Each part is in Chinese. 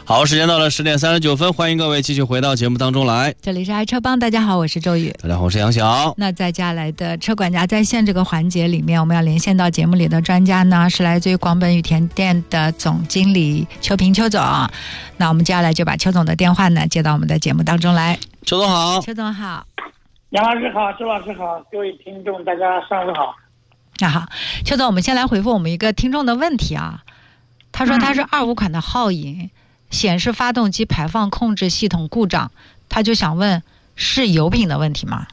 好，时间到了10点39分，欢迎各位继续回到节目当中来。 这里是爱车帮，大家好，我是周宇。 大家好，我是杨晓。 那在接下来的车管家在线这个环节里面，我们要连线到节目里的专家呢，是来自于广本羽田店的总经理邱平邱总。那我们接下来就把邱总的电话呢接到我们的节目当中来。 邱总好。 邱总好。 杨老师好，周老师好，各位听众大家上午好。 那好，邱总，我们先来回复我们一个听众的问题啊。他说他是25款的皓影，显示发动机排放控制系统故障，他就想问是油品的问题吗？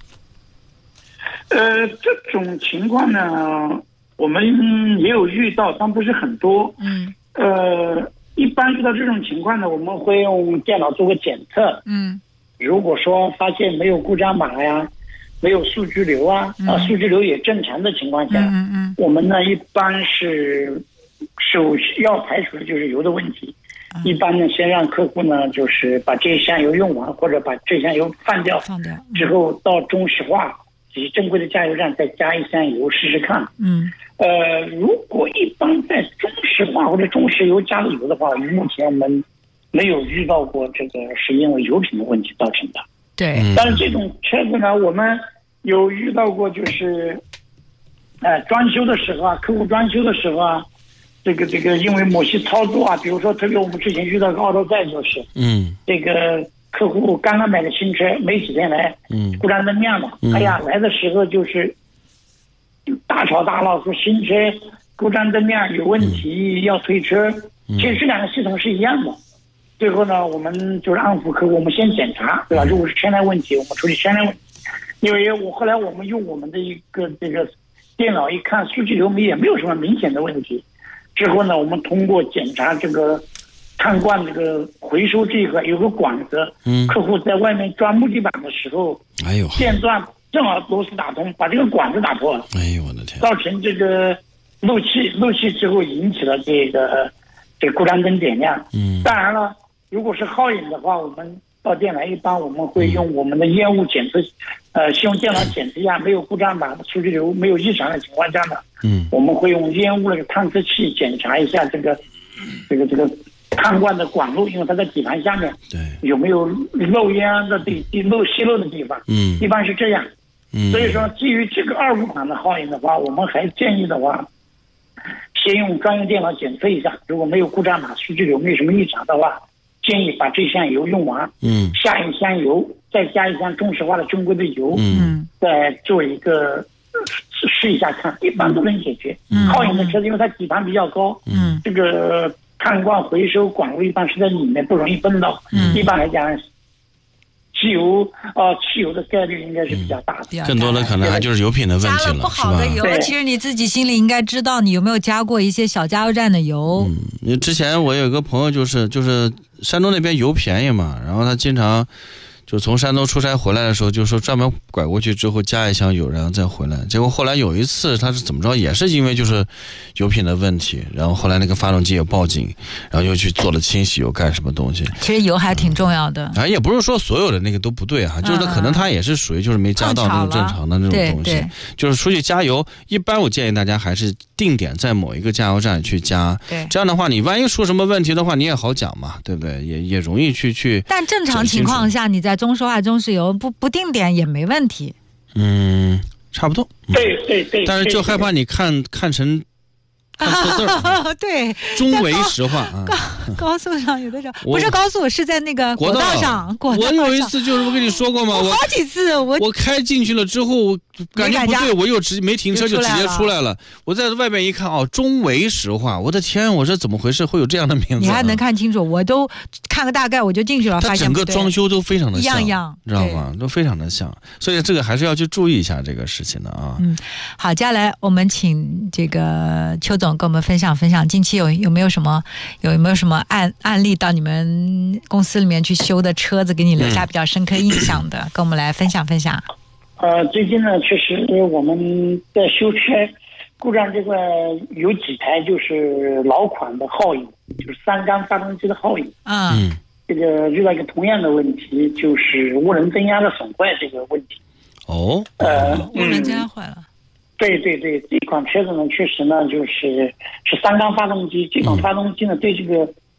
这种情况呢，我们也有遇到，但不是很多。一般遇到这种情况呢，我们会用电脑做个检测。如果说发现没有故障码呀，没有数据流数据流也正常的情况下，我们呢一般是首要排除的就是油的问题。一般呢，先让客户呢就是把这一箱油用完，或者把这箱油放掉之后，到中石化及正规的加油站再加一箱油试试看。如果一般在中石化或者中石油加的油的话，目前我们没有遇到过这个是因为油品的问题造成的。 对， 但是这种车子呢，我们有遇到过，就是装修的时候啊，客户装修的时候啊，这个因为某些操作啊，比如说特别我们之前遇到个奥德赛就是，这个客户刚刚买的新车没几天来，故障灯亮了，哎呀，来的时候就是大吵大闹，说新车故障灯亮有问题，要退车。其实这两个系统是一样的。最后呢，我们就是安抚客户，我们先检查，对吧？如果是车辆问题，我们处理车辆问题。因为后来我们用我们的一个这个电脑一看，数据流也没有什么明显的问题。之后呢，我们通过检查这个碳罐这个回收这个有个管子，客户在外面装木地板的时候，电钻正好螺丝打通，把这个管子打破了。哎呦我的天！造成这个漏气之后引起了这个故障灯点亮。当然了，如果是皓影的话，我们到店来一般我们会用我们的烟雾检测，先用电脑检测一下没有故障码、数据流没有异常的情况下呢，我们会用烟雾那个探测器检查一下这个碳罐的管路，因为它在底盘下面，有没有漏烟的泄漏的地方，一般是这样。所以说，基于这个25款的皓影的话，我们还建议的话，先用专用电脑检测一下，如果没有故障码、数据流没有什么异常的话，建议把这箱油用完，下一箱油，再加一箱中石化的正规的油，再做一个试一下看，一般都能解决。皓影的车子因为它底盘比较高，这个碳罐回收管路一般是在里面，不容易分到。一般来讲，汽油的概率应该是比较大的。 更多的可能还就是油品的问题了， 加了不好的油，其实你自己心里应该知道，你有没有加过一些小加油站的油。 之前我有一个朋友就是山东那边油便宜嘛，然后他经常就从山东出差回来的时候，就说专门拐过去之后加一箱油，然后再回来。结果后来有一次他是怎么着，也是因为就是油品的问题，然后后来那个发动机也报警，然后又去做了清洗，又干什么东西。 其实油还挺重要的。 也不是说所有的那个都不对啊，就是可能他也是属于就是没加到那种正常的那种东西。就是出去加油，一般我建议大家还是定点在某一个加油站去加。这样的话，你万一出什么问题的话，你也好讲嘛，对不对？也容易去。 但正常情况下，你在中石化、中石油不定点也没问题。 差不多。 对。 但是就害怕你看成看错字儿。 对， 中维石化啊。 高速上有的时候不是高速，是在那个国道上。我有一次就是我跟你说过嘛， 我好几次我开进去了之后，感觉不对，我又没停车就直接出来了。我在外面一看，中维石化，我的天，我说怎么回事？会有这样的名字？ 你还能看清楚？我都看个大概，我就进去了。 它整个装修都非常的像， 一样， 知道吗？都非常的像，所以这个还是要去注意一下这个事情的啊。 好，接下来我们请这个邱总跟我们分享分享，近期有没有什么案例到你们公司里面去修的车子，给你留下比较深刻印象的，跟我们来分享分享。 最近呢，确实我们在修车故障这个有几台就是老款的皓影，就是3缸发动机的皓影。这个遇到一个同样的问题，就是涡轮增压的损坏这个问题。 涡轮增压坏了。 对，这款车子呢，确实呢就是3缸发动机，这款发动机呢对这个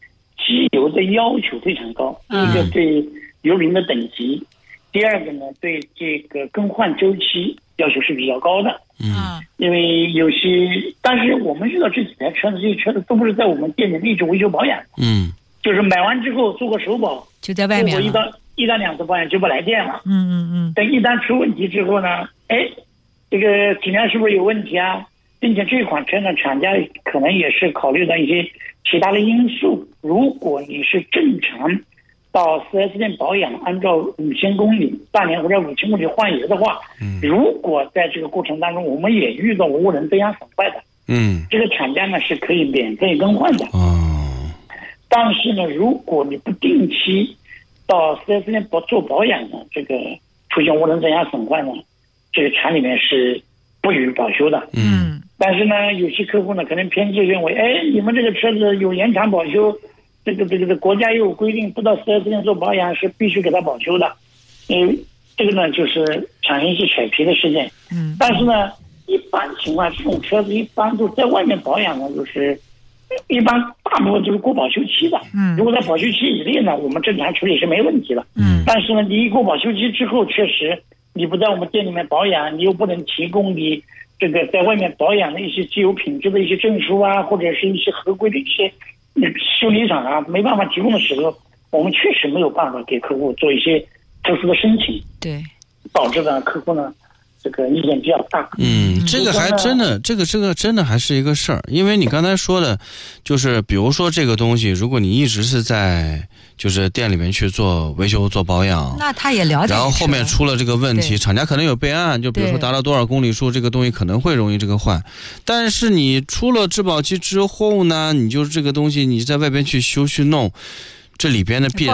机油的要求非常高，第一个对油品的等级，第二个呢对这个更换周期要求是比较高的。因为有些，但是我们遇到这几台车子，这些车子都不是在我们店里一直维修保养，就是买完之后做个首保， 就在外面了， 做过一到两次保养就不来电了。等一旦出问题之后呢，这个质量是不是有问题啊？并且这款车呢，厂家可能也是考虑到一些其他的因素。如果你是正常到 4S 店保养，按照5000公里半年或者5000公里换油的话，如果在这个过程当中我们也遇到涡轮增压损坏的，这个厂家呢是可以免费更换的。但是呢，如果你不定期到 4S 店做保养呢，这个出现涡轮增压损坏呢，这个厂里面是不予保修的。但是呢，有些客户呢可能偏见认为，你们这个车子有延长保修，这个国家又有规定，不到 4S 店做保养是必须给他保修的。这个呢就是产生一些扯皮的事件。但是呢，一般情况这种车子一般都在外面保养呢，就是一般大部分都是过保修期的。如果在保修期以内呢，我们正常处理是没问题的。但是呢，你一过保修期之后，确实你不在我们店里面保养，你又不能提供你这个在外面保养的一些机油品质的一些证书啊，或者是一些合规的一些修理厂啊，没办法提供的时候，我们确实没有办法给客户做一些特殊的申请， 对， 导致呢客户呢这个意见比较大。 这个还真的，这个真的还是一个事儿。因为你刚才说的，就是比如说这个东西，如果你一直是在就是店里面去做维修做保养， 那他也了解， 然后后面出了这个问题，厂家可能有备案，就比如说达到多少公里数，这个东西可能会容易这个坏。但是你出了质保期之后呢，你就是这个东西你在外边去修去弄，这里边的必然